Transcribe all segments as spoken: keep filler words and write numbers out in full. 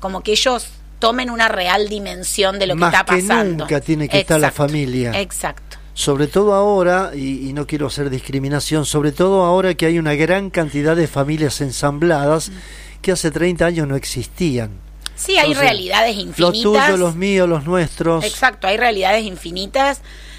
como que ellos tomen una real dimensión de lo que Más está pasando. Más que nunca tiene que Exacto, estar la familia. Exacto. Sobre todo ahora, y, y no quiero hacer discriminación, sobre todo ahora que hay una gran cantidad de familias ensambladas mm. que hace treinta años no existían. Sí, hay Entonces, realidades infinitas. Los tuyos, los míos, los nuestros. Exacto, hay realidades infinitas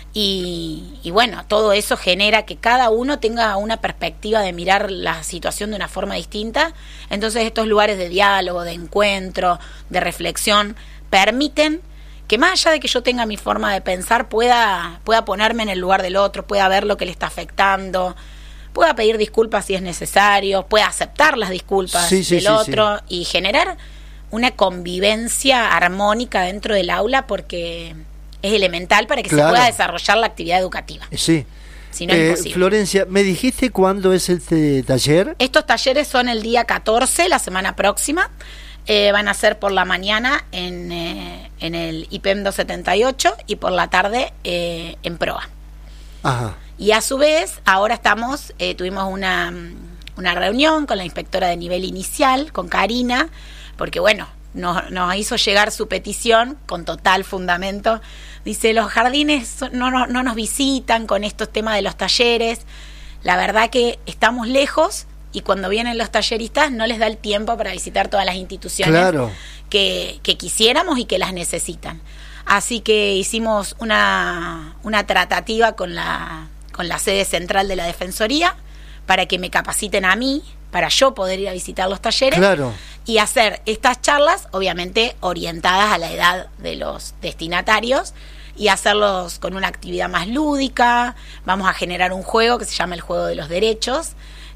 y, y bueno, todo eso genera que cada uno tenga una perspectiva de mirar la situación de una forma distinta. Entonces estos lugares de diálogo, de encuentro, de reflexión, permiten que más allá de que yo tenga mi forma de pensar, pueda, pueda ponerme en el lugar del otro, pueda ver lo que le está afectando, pueda pedir disculpas si es necesario, pueda aceptar las disculpas sí, sí, del sí, otro sí. y generar una convivencia armónica dentro del aula, porque es elemental para que claro. se pueda desarrollar la actividad educativa. Sí. Si no eh, es imposible. Florencia, ¿me dijiste cuándo es este taller? Estos talleres son el día catorce, la semana próxima. Eh, van a ser por la mañana en, eh, en el I P E M doscientos setenta y ocho y por la tarde eh, en Proa. Ajá. Y a su vez, ahora estamos, eh, tuvimos una, una reunión con la inspectora de nivel inicial, con Karina, porque bueno, nos, nos hizo llegar su petición con total fundamento. Dice, los jardines no, no, no nos visitan con estos temas de los talleres. La verdad que estamos lejos y cuando vienen los talleristas no les da el tiempo para visitar todas las instituciones claro. que, que quisiéramos y que las necesitan. Así que hicimos una, una tratativa con la, con la sede central de la Defensoría para que me capaciten a mí, para yo poder ir a visitar los talleres claro. y hacer estas charlas, obviamente orientadas a la edad de los destinatarios, y hacerlos con una actividad más lúdica. Vamos a generar un juego que se llama el Juego de los Derechos,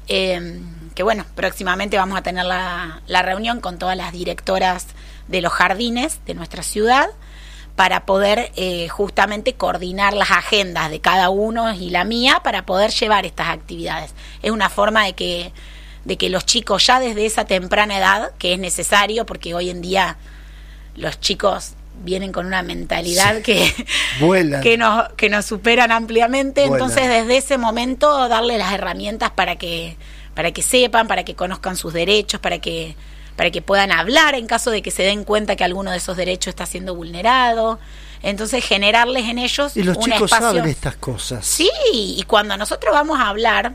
eh, que bueno, próximamente vamos a tener la, la reunión con todas las directoras de los jardines de nuestra ciudad para poder eh, justamente coordinar las agendas de cada uno y la mía para poder llevar estas actividades. Es una forma de que, de que los chicos ya desde esa temprana edad, que es necesario porque hoy en día los chicos vienen con una mentalidad sí. que, que, nos, que nos superan ampliamente. Vuelan. Entonces desde ese momento darle las herramientas para que, para que sepan, para que conozcan sus derechos, para que, para que puedan hablar en caso de que se den cuenta que alguno de esos derechos está siendo vulnerado. Entonces generarles en ellos y los un chicos espacio. Saben estas cosas. Sí, y cuando nosotros vamos a hablar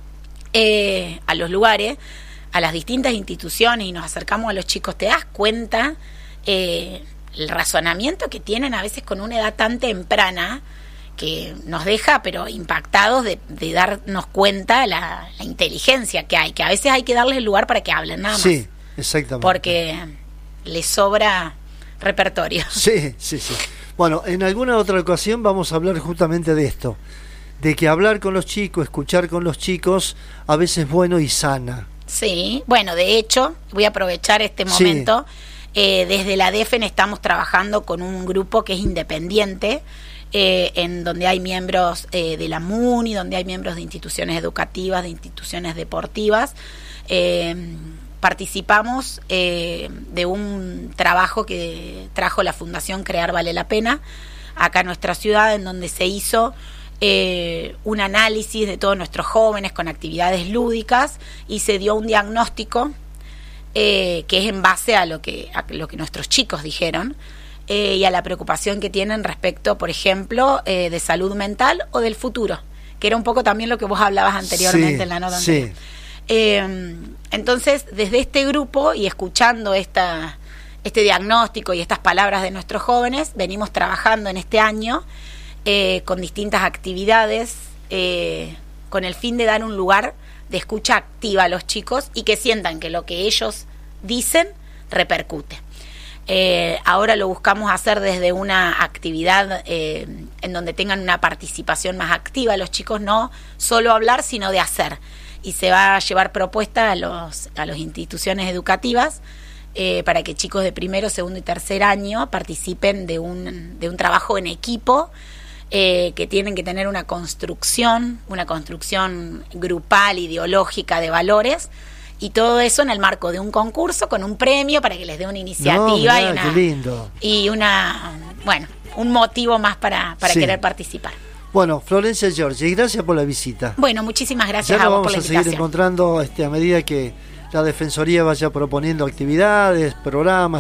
eh, a los lugares, a las distintas instituciones y nos acercamos a los chicos, te das cuenta eh, el razonamiento que tienen a veces con una edad tan temprana que nos deja pero impactados de, de darnos cuenta la, la inteligencia que hay, que a veces hay que darles el lugar para que hablen nada más. Sí, exactamente. Porque les sobra repertorio. Sí, sí, sí. Bueno, en alguna otra ocasión vamos a hablar justamente de esto, de que hablar con los chicos, escuchar con los chicos, a veces es bueno y sana. Sí, bueno, de hecho, voy a aprovechar este momento. Sí. Eh, desde la DEFEN estamos trabajando con un grupo que es independiente, eh, en donde hay miembros eh, de la MUNI, donde hay miembros de instituciones educativas, de instituciones deportivas. Eh, participamos eh, de un trabajo que trajo la Fundación Crear Vale la Pena, acá en nuestra ciudad, en donde se hizo eh, un análisis de todos nuestros jóvenes con actividades lúdicas y se dio un diagnóstico Eh, que es en base a lo que a lo que nuestros chicos dijeron eh, y a la preocupación que tienen respecto, por ejemplo, eh, de salud mental o del futuro, que era un poco también lo que vos hablabas anteriormente sí, en la nota sí. anterior. Eh, entonces, desde este grupo y escuchando esta, este diagnóstico y estas palabras de nuestros jóvenes, venimos trabajando en este año eh, con distintas actividades eh, con el fin de dar un lugar de escucha activa a los chicos y que sientan que lo que ellos dicen repercute. Eh, ahora lo buscamos hacer desde una actividad eh, en donde tengan una participación más activa los chicos, no solo hablar, sino de hacer. Y se va a llevar propuesta a los a las instituciones educativas eh, para que chicos de primero, segundo y tercer año participen de un, de un trabajo en equipo, Eh, que tienen que tener una construcción, una construcción grupal, ideológica de valores, y todo eso en el marco de un concurso con un premio para que les dé una iniciativa no, mirá, y una qué lindo. y una bueno un motivo más para, para sí. querer participar. Bueno, Florencia Giorgi, gracias por la visita. Bueno, muchísimas gracias ya a vos vamos por la a invitación. seguir encontrando este, a medida que la Defensoría vaya proponiendo actividades, programas.